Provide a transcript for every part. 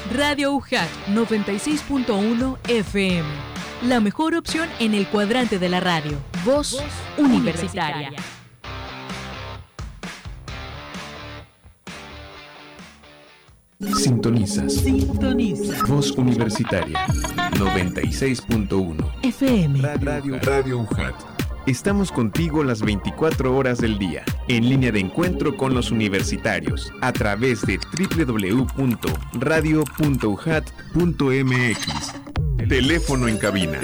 Radio UJAT 96.1 FM. La mejor opción en el cuadrante de la radio. Voz Universitaria. Sintonizas. Voz Universitaria 96.1 FM. Radio UJAT. Estamos contigo las 24 horas del día, en línea de encuentro con los universitarios, a través de www.radio.ujat.mx. Teléfono en cabina.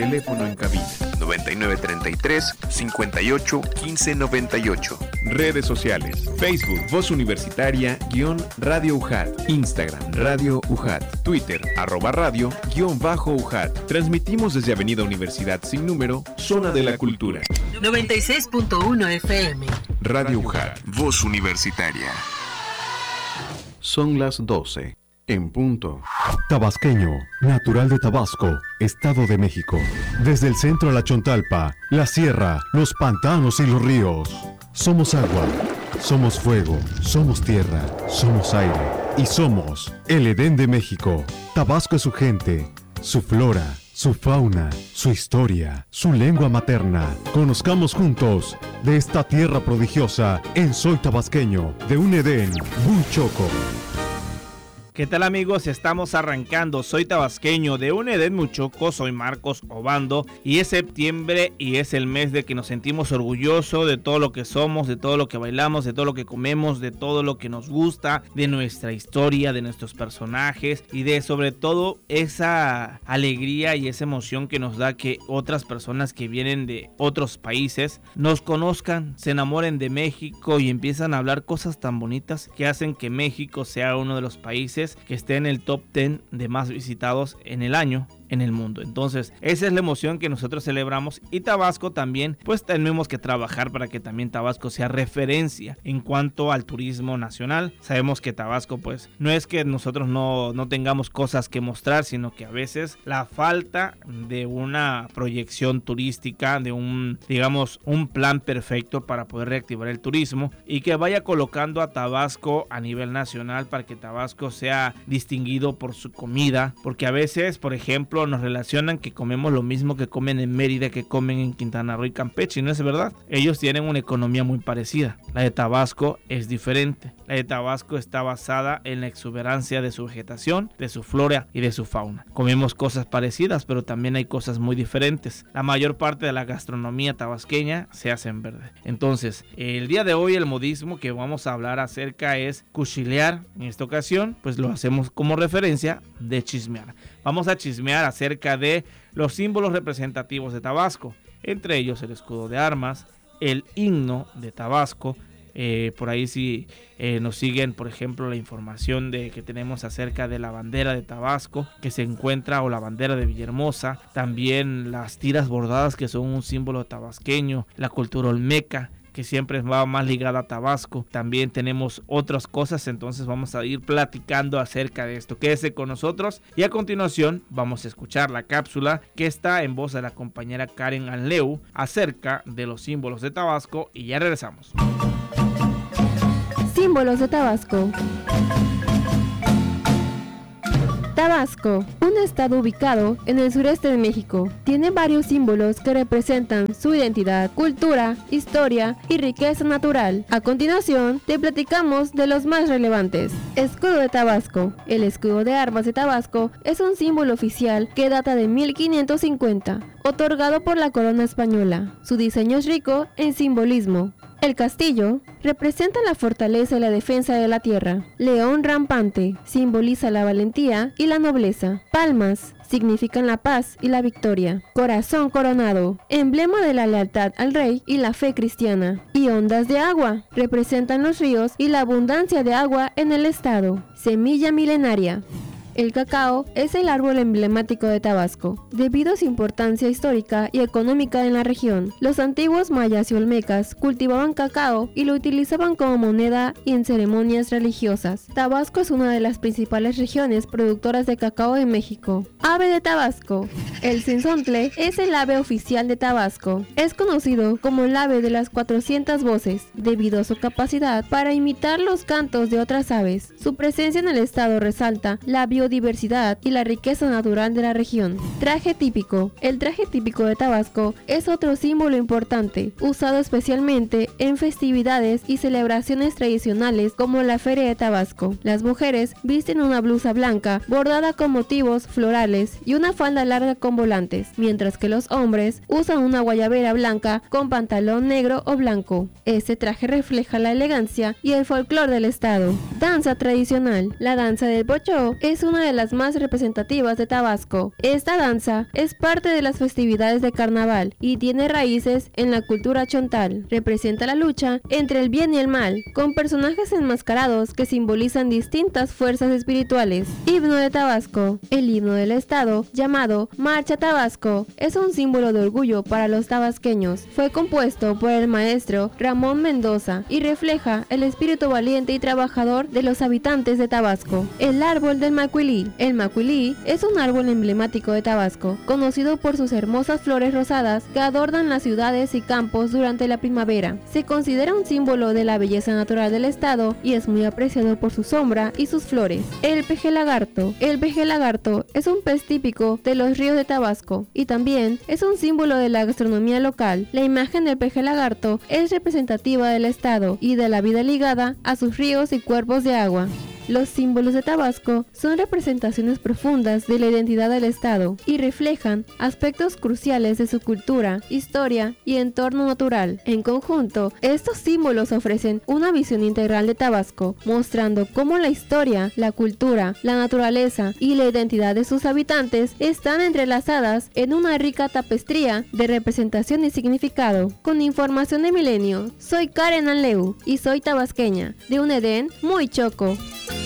9933-581598. Redes sociales. Facebook, Voz Universitaria, _Radio UJAT. Instagram, Radio UJAT. Twitter, @radio_UJAT. Transmitimos desde Avenida Universidad sin número, Zona de la Cultura. 96.1 FM. Radio UJAT, Voz Universitaria. Son las 12. En punto. Tabasqueño, natural de Tabasco, Estado de México. Desde el centro a la Chontalpa, la sierra, los pantanos y los ríos. Somos agua, somos fuego, somos tierra, somos aire y somos el Edén de México. Tabasco es su gente, su flora, su fauna, su historia, su lengua materna. Conozcamos juntos de esta tierra prodigiosa en Soy Tabasqueño, de un Edén muy choco. ¿Qué tal, amigos? Estamos arrancando Soy Tabasqueño de un Edén Muchoco. Soy Marcos Obando y es septiembre y es el mes de que nos sentimos orgullosos de todo lo que somos, de todo lo que bailamos, de todo lo que comemos, de todo lo que nos gusta, de nuestra historia, de nuestros personajes y de sobre todo esa alegría y esa emoción que nos da que otras personas que vienen de otros países nos conozcan, se enamoren de México y empiezan a hablar cosas tan bonitas que hacen que México sea uno de los países que esté en el top 10 de más visitados en el año en el mundo. Entonces esa es la emoción que nosotros celebramos y Tabasco también, pues tenemos que trabajar para que también Tabasco sea referencia en cuanto al turismo nacional. Sabemos que Tabasco pues no es que nosotros no tengamos cosas que mostrar, sino que a veces la falta de una proyección turística, de un plan perfecto para poder reactivar el turismo y que vaya colocando a Tabasco a nivel nacional para que Tabasco sea distinguido por su comida, porque a veces, por ejemplo, nos relacionan que comemos lo mismo que comen en Mérida, que comen en Quintana Roo y Campeche, y no es verdad. Ellos tienen una economía muy parecida. La de Tabasco es diferente. La de Tabasco está basada en la exuberancia de su vegetación, de su flora y de su fauna. Comemos cosas parecidas, pero también hay cosas muy diferentes. La mayor parte de la gastronomía tabasqueña se hace en verde. Entonces, el día de hoy el modismo que vamos a hablar acerca es cuchilear. En esta ocasión, pues lo hacemos como referencia de chismear. Vamos a chismear acerca de los símbolos representativos de Tabasco, entre ellos el escudo de armas, el himno de Tabasco. Por ahí si nos siguen, por ejemplo, la información que tenemos acerca de la bandera de Tabasco que se encuentra, o la bandera de Villahermosa, también las tiras bordadas que son un símbolo tabasqueño, la cultura olmeca que siempre va más ligada a Tabasco. También tenemos otras cosas, entonces vamos a ir platicando acerca de esto. Quédese con nosotros y a continuación vamos a escuchar la cápsula que está en voz de la compañera Karen Anleu acerca de los símbolos de Tabasco y ya regresamos. Símbolos de Tabasco. Tabasco, un estado ubicado en el sureste de México, tiene varios símbolos que representan su identidad, cultura, historia y riqueza natural. A continuación, te platicamos de los más relevantes. Escudo de Tabasco. El escudo de armas de Tabasco es un símbolo oficial que data de 1550, otorgado por la corona española. Su diseño es rico en simbolismo. El castillo representa la fortaleza y la defensa de la tierra. León rampante simboliza la valentía y la nobleza. Palmas significan la paz y la victoria. Corazón coronado, emblema de la lealtad al rey y la fe cristiana. Y ondas de agua representan los ríos y la abundancia de agua en el estado. Semilla milenaria. El cacao es el árbol emblemático de Tabasco, debido a su importancia histórica y económica en la región. Los antiguos mayas y olmecas cultivaban cacao y lo utilizaban como moneda y en ceremonias religiosas. Tabasco es una de las principales regiones productoras de cacao en México. Ave de Tabasco. El sinsontle es el ave oficial de Tabasco. Es conocido como el ave de las 400 voces, debido a su capacidad para imitar los cantos de otras aves. Su presencia en el estado resalta la biodiversidad biodiversidad y la riqueza natural de la región. Traje típico. El traje típico de Tabasco es otro símbolo importante, usado especialmente en festividades y celebraciones tradicionales como la Feria de Tabasco. Las mujeres visten una blusa blanca bordada con motivos florales y una falda larga con volantes, mientras que los hombres usan una guayabera blanca con pantalón negro o blanco. Este traje refleja la elegancia y el folclore del estado. Danza tradicional. La danza del pochó es una de las más representativas de Tabasco. Esta danza es parte de las festividades de carnaval y tiene raíces en la cultura chontal. Representa la lucha entre el bien y el mal, con personajes enmascarados que simbolizan distintas fuerzas espirituales. Himno de Tabasco. El himno del estado, llamado Marcha Tabasco, es un símbolo de orgullo para los tabasqueños. Fue compuesto por el maestro Ramón Mendoza y refleja el espíritu valiente y trabajador de los habitantes de Tabasco. El árbol del macuilí. El macuilí es un árbol emblemático de Tabasco, conocido por sus hermosas flores rosadas que adornan las ciudades y campos durante la primavera. Se considera un símbolo de la belleza natural del estado y es muy apreciado por su sombra y sus flores. El peje lagarto. El peje lagarto es un pez típico de los ríos de Tabasco y también es un símbolo de la gastronomía local. La imagen del peje lagarto es representativa del estado y de la vida ligada a sus ríos y cuerpos de agua. Los símbolos de Tabasco son representaciones profundas de la identidad del estado y reflejan aspectos cruciales de su cultura, historia y entorno natural. En conjunto, estos símbolos ofrecen una visión integral de Tabasco, mostrando cómo la historia, la cultura, la naturaleza y la identidad de sus habitantes están entrelazadas en una rica tapestría de representación y significado. Con información de Milenio, soy Karen Anleu y soy tabasqueña, de un Edén muy choco.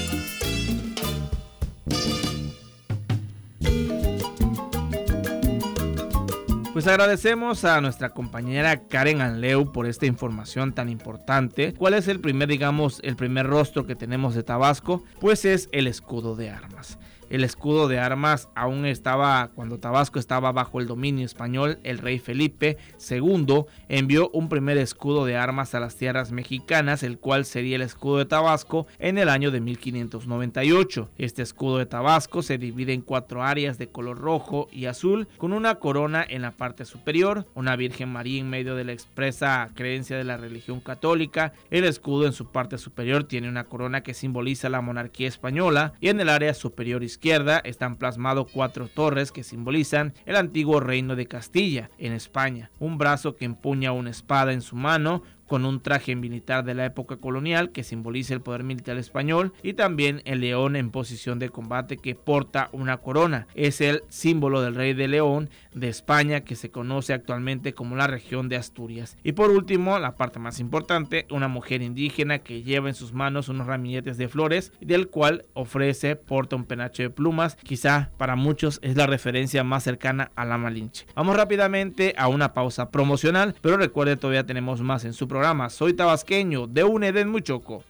Pues agradecemos a nuestra compañera Karen Anleu por esta información tan importante. ¿Cuál es el primer rostro que tenemos de Tabasco? Pues es el escudo de armas. El escudo de armas aún estaba, cuando Tabasco estaba bajo el dominio español, el rey Felipe II envió un primer escudo de armas a las tierras mexicanas, el cual sería el escudo de Tabasco en el año de 1598. Este escudo de Tabasco se divide en 4 áreas de color rojo y azul, con una corona en la parte superior, una Virgen María en medio de la expresa creencia de la religión católica. El escudo en su parte superior tiene una corona que simboliza la monarquía española y en el área superior izquierda están plasmados 4 torres que simbolizan el antiguo reino de Castilla en España, un brazo que empuña una espada en su mano, con un traje militar de la época colonial que simboliza el poder militar español, y también el león en posición de combate que porta una corona. Es el símbolo del rey de León de España, que se conoce actualmente como la región de Asturias. Y por último, la parte más importante, una mujer indígena que lleva en sus manos unos ramilletes de flores, del cual porta un penacho de plumas. Quizá para muchos es la referencia más cercana a la Malinche. Vamos rápidamente a una pausa promocional, pero recuerde, todavía tenemos más en su programa. Soy tabasqueño, de un Edén muy choco.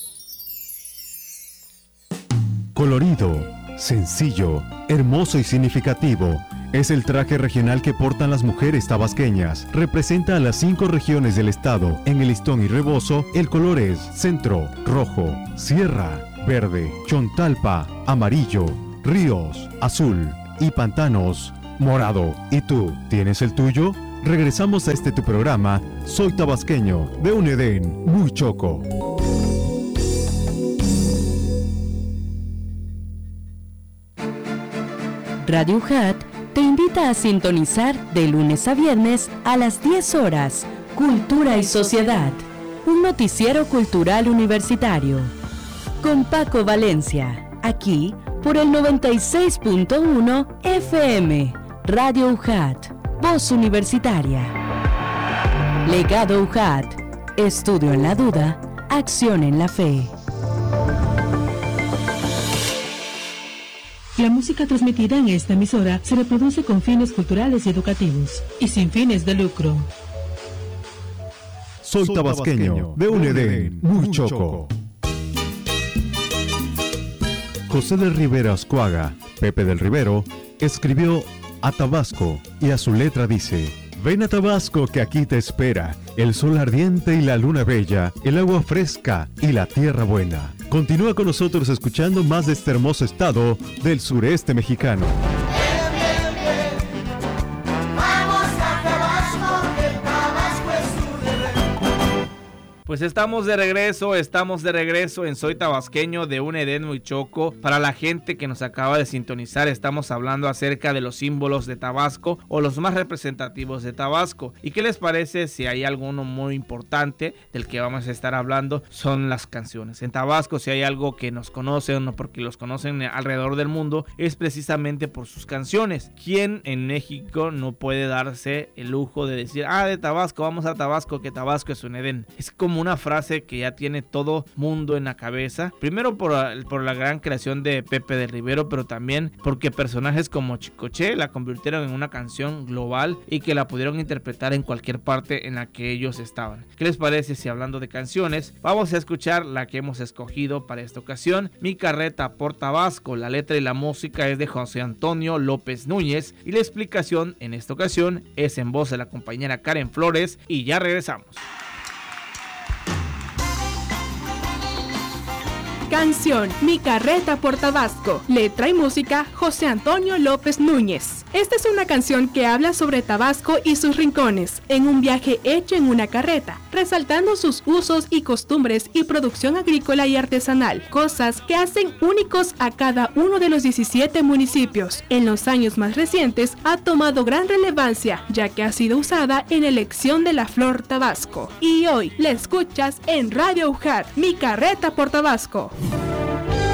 Colorido, sencillo, hermoso y significativo. Es el traje regional que portan las mujeres tabasqueñas. Representa a las 5 regiones del estado. En el listón y rebozo, el color es centro, rojo, sierra, verde, chontalpa, amarillo, ríos, azul y pantanos, morado. ¿Y tú, tienes el tuyo? Regresamos a tu programa, Soy Tabasqueño, de un Edén muy choco. Radio UJAT te invita a sintonizar de lunes a viernes a las 10 horas, Cultura y Sociedad, un noticiero cultural universitario. Con Paco Valencia, aquí por el 96.1 FM, Radio UJAT. Voz Universitaria. Legado UJAT. Estudio en la duda, acción en la fe. La música transmitida en esta emisora se reproduce con fines culturales y educativos y sin fines de lucro. Soy tabasqueño, de un Edén muy choco. José del Rivero Ascuaga, Pepe del Rivero, escribió a Tabasco y a su letra dice: ven a Tabasco que aquí te espera el sol ardiente y la luna bella, el agua fresca y la tierra buena. Continúa con nosotros escuchando más de este hermoso estado del sureste mexicano. Pues estamos de regreso en Soy Tabasqueño de un Edén muy choco. Para la gente que nos acaba de sintonizar, estamos hablando acerca de los símbolos de Tabasco o los más representativos de Tabasco. ¿Y qué les parece si hay alguno muy importante del que vamos a estar hablando? Son las canciones. En Tabasco, si hay algo que nos conocen o porque los conocen alrededor del mundo, es precisamente por sus canciones. ¿Quién en México no puede darse el lujo de decir, de Tabasco, vamos a Tabasco, que Tabasco es un Edén? Es como una frase que ya tiene todo mundo en la cabeza, primero por la gran creación de Pepe de Rivero, pero también porque personajes como Chicoche la convirtieron en una canción global y que la pudieron interpretar en cualquier parte en la que ellos estaban. ¿Qué les parece si hablando de canciones, vamos a escuchar la que hemos escogido para esta ocasión? Mi carreta por Tabasco. La letra y la música es de José Antonio López Núñez y la explicación en esta ocasión es en voz de la compañera Karen Flores, y ya regresamos. Canción Mi carreta por Tabasco. Letra y música José Antonio López Núñez. Esta es una canción que habla sobre Tabasco y sus rincones, en un viaje hecho en una carreta, resaltando sus usos y costumbres y producción agrícola y artesanal, cosas que hacen únicos a cada uno de los 17 municipios. En los años más recientes ha tomado gran relevancia, ya que ha sido usada en elección de la flor Tabasco. Y hoy la escuchas en Radio UJAT, Mi carreta por Tabasco.